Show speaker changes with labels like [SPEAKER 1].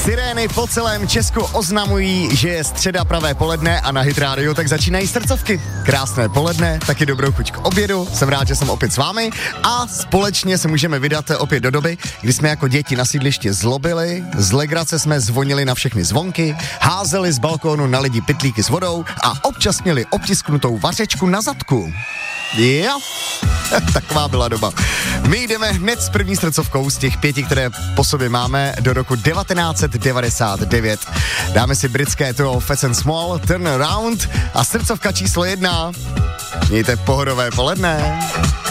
[SPEAKER 1] Sirény po celém Česku oznamují, že je středa pravé poledne a na Hit Radio tak začínají srdcovky. Krásné poledne, taky dobrou chuť k obědu, jsem rád, že jsem opět s vámi a společně se můžeme vydat opět do doby, kdy jsme jako děti na sídlišti zlobili, z legrace jsme zvonili na všechny zvonky, házeli z balkónu na lidi pytlíky s vodou a občas měli obtisknutou vařečku na zadku. Jo, taková byla doba. My jdeme hned s první srdcovkou z těch 5, které po sobě máme, do roku 1999. Dáme si britské duo Fats and Small, Turn Around a srdcovka číslo 1. Mějte pohodové poledne.